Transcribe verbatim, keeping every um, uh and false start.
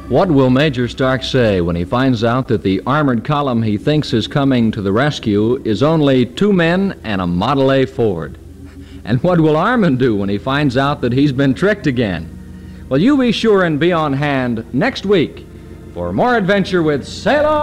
What will Major Stark say when he finds out that the armored column he thinks is coming to the rescue is only two men and a Model A Ford? And what will Armand do when he finds out that he's been tricked again? Well, you be sure and be on hand next week for more adventure with Sailor